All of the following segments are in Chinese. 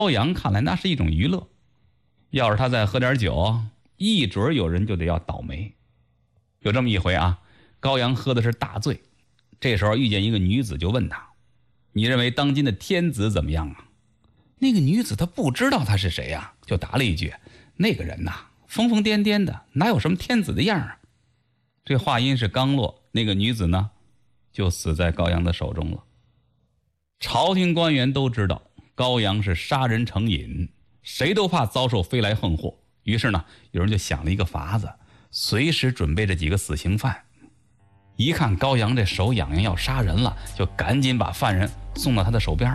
高阳看来那是一种娱乐，要是他再喝点酒，一准有人就得要倒霉。有这么一回啊，高阳喝的是大醉，这时候遇见一个女子，就问他：你认为当今的天子怎么样啊？那个女子她不知道他是谁啊，就答了一句：那个人呐，疯疯癫癫的，哪有什么天子的样啊？这话音是刚落，那个女子呢就死在高阳的手中了。朝廷官员都知道高阳是杀人成瘾，谁都怕遭受飞来横祸，于是呢有人就想了一个法子，随时准备着几个死刑犯。一看高阳这手痒痒要杀人了，就赶紧把犯人送到他的手边。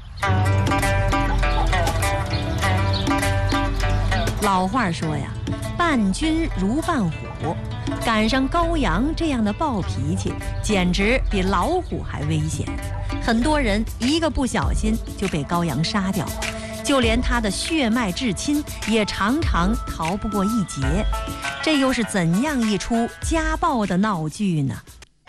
老话说呀，伴君如伴虎，赶上高阳这样的暴脾气，简直比老虎还危险。很多人一个不小心就被高阳杀掉，就连他的血脉至亲也常常逃不过一劫。这又是怎样一出家暴的闹剧呢？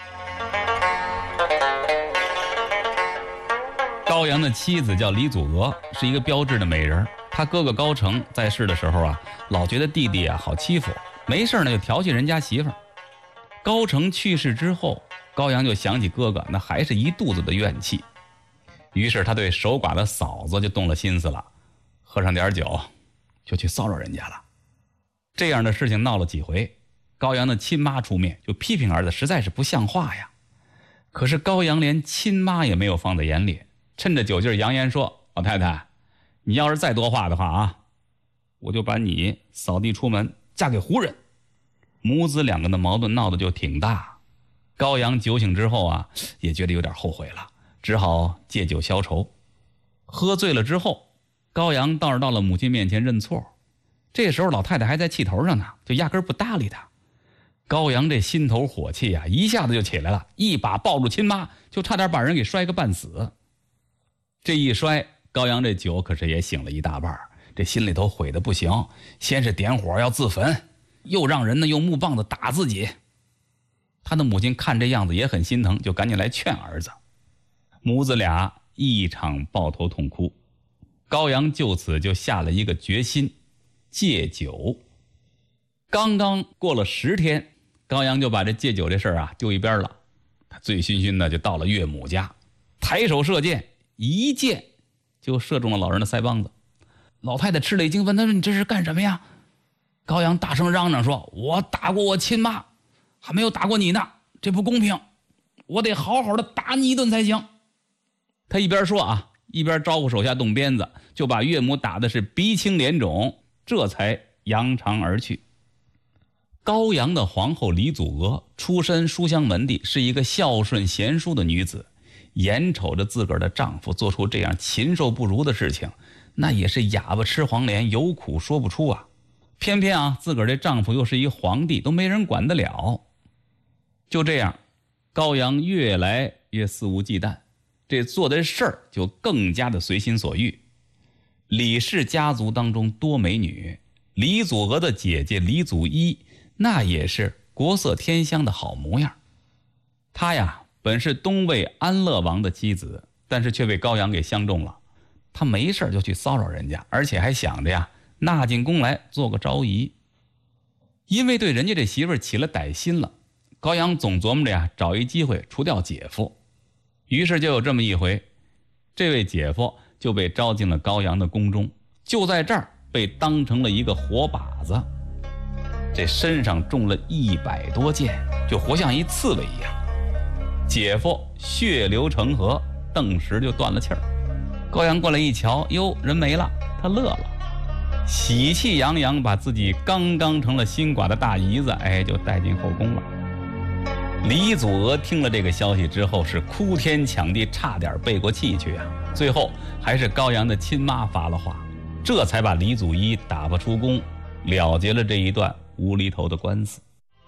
高阳的妻子叫李祖娥，是一个标致的美人。他哥哥高成在世的时候啊，老觉得弟弟啊好欺负，没事呢就调戏人家媳妇儿。高成去世之后，高阳就想起哥哥，那还是一肚子的怨气。于是他对守寡的嫂子就动了心思了，喝上点酒就去骚扰人家了。这样的事情闹了几回，高阳的亲妈出面就批评儿子实在是不像话呀。可是高阳连亲妈也没有放在眼里，趁着酒劲扬言说：老太太，你要是再多话的话啊，我就把你扫地出门，嫁给胡人。母子两个的矛盾闹得就挺大。高阳酒醒之后啊，也觉得有点后悔了，只好借酒消愁。喝醉了之后，高阳倒是到了母亲面前认错。这时候老太太还在气头上呢，就压根不搭理他。高阳这心头火气啊，一下子就起来了，一把抱住亲妈，就差点把人给摔个半死。这一摔，高阳这酒可是也醒了一大半，这心里头悔得不行，先是点火要自焚，又让人呢用木棒子打自己。他的母亲看这样子也很心疼，就赶紧来劝儿子。母子俩一场抱头痛哭。高阳就此就下了一个决心，戒酒。刚刚过了10天，高阳就把这戒酒这事儿啊丢一边了。他醉醺醺的就到了岳母家，抬手射箭，一箭就射中了老人的腮帮子。老太太吃了一惊，问他说：你这是干什么呀？高阳大声嚷嚷说：我打过我亲妈，还没有打过你呢，这不公平，我得好好的打你一顿才行。他一边说啊，一边招呼手下动鞭子，就把岳母打的是鼻青脸肿，这才扬长而去。高阳的皇后李祖娥出身书香门第，是一个孝顺贤淑的女子，眼瞅着自个儿的丈夫做出这样禽兽不如的事情，那也是哑巴吃黄连，有苦说不出啊。偏偏啊，自个儿这丈夫又是一皇帝，都没人管得了。就这样，高阳越来越肆无忌惮，这做的事儿就更加的随心所欲。李氏家族当中多美女，李祖娥的姐姐李祖一那也是国色天香的好模样。她呀本是东魏安乐王的妻子，但是却被高阳给相中了。她没事就去骚扰人家，而且还想着呀纳进宫来做个昭仪。因为对人家这媳妇儿起了歹心了，高阳总琢磨着呀找一机会除掉姐夫。于是就有这么一回，这位姐夫就被招进了高阳的宫中，就在这儿被当成了一个活靶子。这身上中了100多箭，就活像一刺猬一样。姐夫血流成河，顿时就断了气儿。高阳过来一瞧，哟，人没了，他乐了，喜气洋洋把自己刚刚成了新寡的大姨子就带进后宫了。李祖娥听了这个消息之后是哭天抢地，差点背过气去啊。最后还是高阳的亲妈发了话，这才把李祖一打发出宫，了结了这一段无厘头的官司。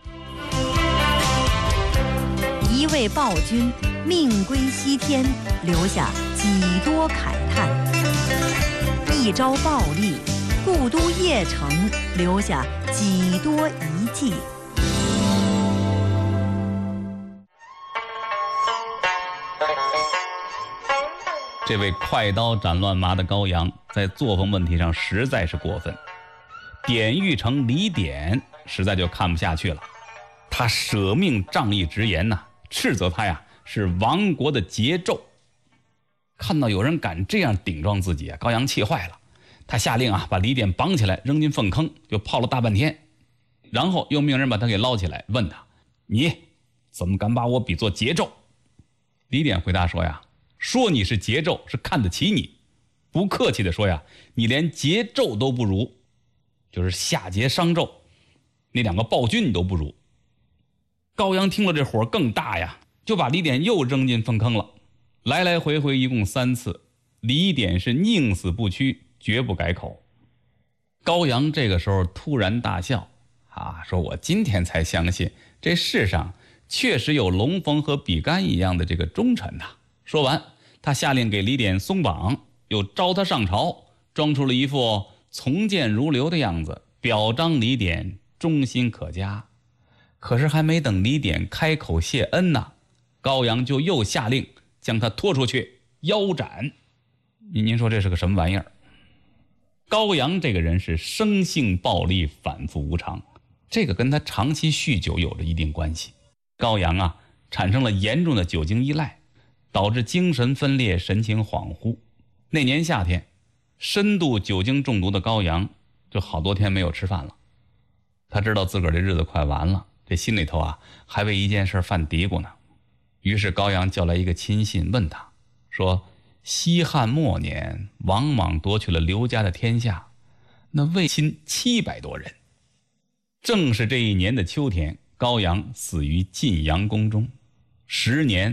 一位暴君命归西天，留下几多慨叹；一朝暴力，故都邺城，留下几多遗迹。 这位快刀斩乱麻的高阳，在作风问题上实在是过分。典狱丞李典实在就看不下去了，他舍命仗义直言呐，斥责他呀是亡国的桀纣。看到有人敢这样顶撞自己啊，高阳气坏了，他下令把李典绑起来扔进粪坑，就泡了大半天，然后又命人把他给捞起来，问他：你怎么敢把我比作桀纣？李典回答说呀：说你是桀纣是看得起你，不客气的说呀，你连桀纣都不如，就是夏桀商纣那两个暴君你都不如。高阳听了这火更大呀，就把李典又扔进粪坑了。来来回回一共3次，李典是宁死不屈，绝不改口。高阳这个时候突然大笑说我今天才相信这世上确实有龙逢和比干一样的这个忠臣呐。说完，他下令给李典松绑，又招他上朝，装出了一副从谏如流的样子，表彰李典忠心可嘉。可是还没等李典开口谢恩呢，高阳就又下令将他拖出去腰斩。您说这是个什么玩意儿？高阳这个人是生性暴戾，反复无常，这个跟他长期酗酒有着一定关系。高阳产生了严重的酒精依赖，导致精神分裂，神情恍惚。那年夏天，深度酒精中毒的高阳就好多天没有吃饭了。他知道自个儿这日子快完了，这心里头还为一件事犯嘀咕呢。于是高阳叫来一个亲信，问他说：西汉末年，王莽夺去了刘家的天下，那卫亲700多人。正是这一年的秋天，高阳死于晋阳宫中，时年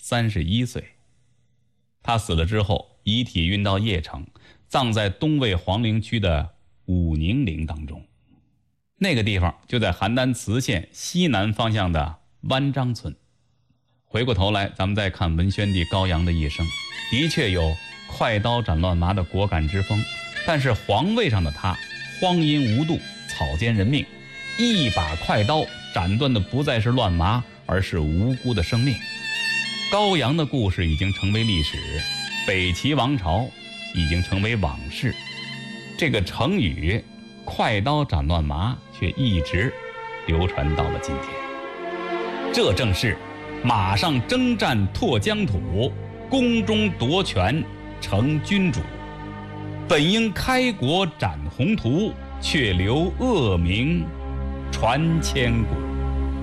31岁。他死了之后，遗体运到邺城，葬在东魏皇陵区的武宁陵当中。那个地方就在邯郸磁县西南方向的湾章村。回过头来，咱们再看文宣帝高阳的一生，的确有快刀斩乱麻的果敢之风，但是皇位上的他荒淫无度，草菅人命，一把快刀斩断的不再是乱麻，而是无辜的生命。高阳的故事已经成为历史，北齐王朝已经成为往事，这个成语快刀斩乱麻却一直流传到了今天。这正是马上征战拓疆土，宫中夺权成君主。本应开国斩宏图，却留恶名传千古。